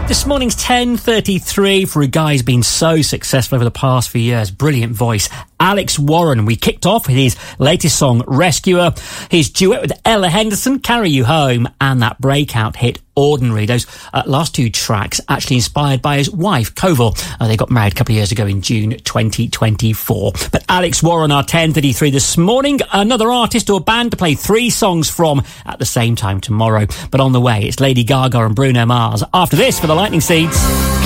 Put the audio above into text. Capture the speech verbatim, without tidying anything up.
This morning's ten thirty-three for a guy who's been so successful over the past few years. Brilliant voice. Alex Warren. We kicked off with his latest song, Rescuer, his duet with Ella Henderson, Carry You Home, and that breakout hit, Ordinary. Those uh, last two tracks actually inspired by his wife, Koval. Uh, they got married a couple of years ago in June twenty twenty-four. But Alex Warren, our ten thirty-three this morning. Another artist or band to play three songs from at the same time tomorrow. But on the way, it's Lady Gaga and Bruno Mars. After this, for the Lightning Seeds.